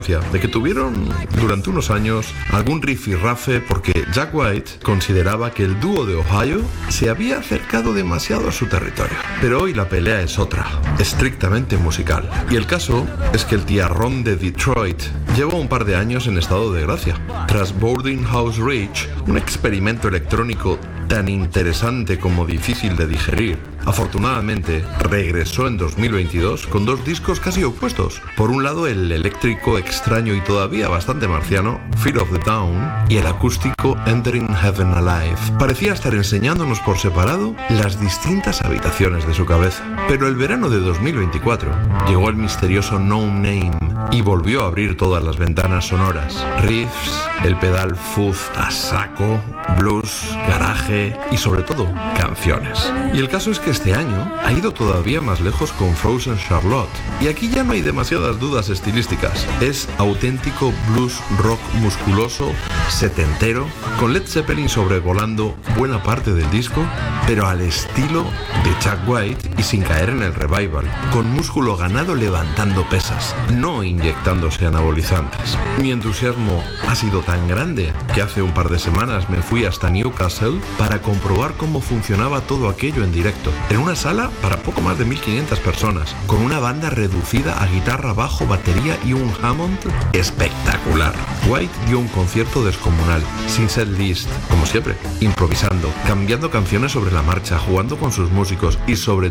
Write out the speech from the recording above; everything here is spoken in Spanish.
de que tuvieron durante unos años algún rifirrafe porque Jack White consideraba que el dúo de Ohio se había acercado demasiado a su territorio. Pero hoy la pelea es otra, estrictamente musical. Y el caso es que el tiarrón de Detroit lleva un par de años en estado de gracia. Tras Boarding House Reach, un experimento electrónico tan interesante como difícil de digerir, afortunadamente regresó en 2022 con dos discos casi opuestos. Por un lado, el eléctrico, extraño y todavía bastante marciano Fear of the Down y el acústico Entering Heaven Alive. Parecía estar enseñándonos por separado las distintas habitaciones de su cabeza. Pero el verano de 2024 llegó el misterioso No Name y volvió a abrir todas las ventanas sonoras. Riffs, el pedal fuzz a saco, blues, garaje y sobre todo canciones. Y el caso es que este año ha ido todavía más lejos con Frozen Charlotte. Y aquí ya no hay demasiadas dudas estilísticas. Es auténtico blues rock musculoso, setentero, con Led Zeppelin sobrevolando buena parte del disco, pero al estilo de Jack White y sin caer en el revival, con músculo ganado levantando pesas, no inyectándose anabolizantes. Mi entusiasmo ha sido tan grande que hace un par de semanas me fui hasta Newcastle para comprobar cómo funcionaba todo aquello en directo, en una sala para poco más de 1500 personas, con una banda reducida a guitarra, bajo, batería y un Hammond espectacular. White dio un concierto descomunal, sin set list, como siempre, improvisando, cambiando canciones sobre la marcha, jugando con sus músicos y sobre